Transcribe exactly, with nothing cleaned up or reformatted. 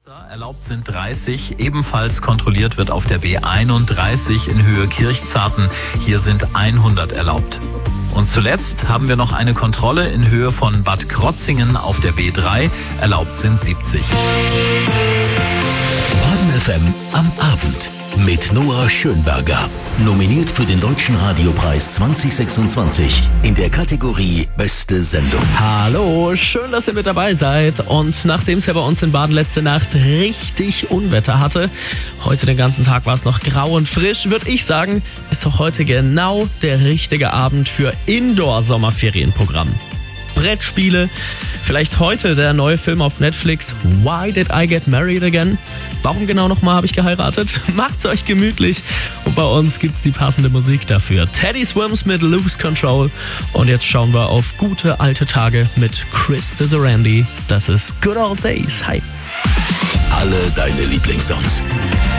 Erlaubt sind dreißig, ebenfalls kontrolliert wird auf der B einunddreißig in Höhe Kirchzarten. Hier sind hundert erlaubt. Und zuletzt haben wir noch eine Kontrolle in Höhe von Bad Krotzingen auf der B drei. Erlaubt sind siebzig. Baden F M am Abend mit Noah Schönberger. Nominiert für den Deutschen Radiopreis zwanzig sechsundzwanzig in der Kategorie Beste Sendung. Hallo, schön, dass ihr mit dabei seid. Und nachdem es ja bei uns in Baden letzte Nacht richtig Unwetter hatte, heute den ganzen Tag war es noch grau und frisch, würde ich sagen, ist doch heute genau der richtige Abend für Indoor-Sommerferienprogramm. Brettspiele, vielleicht heute der neue Film auf Netflix, Why Did I Get Married Again? Warum genau nochmal habe ich geheiratet? Macht's euch gemütlich und bei uns gibt's die passende Musik dafür. Teddy Swims mit Lose Control und jetzt schauen wir auf gute alte Tage mit Chris Desorandi. Das ist Good Old Days. Hi. Alle deine Lieblingssongs.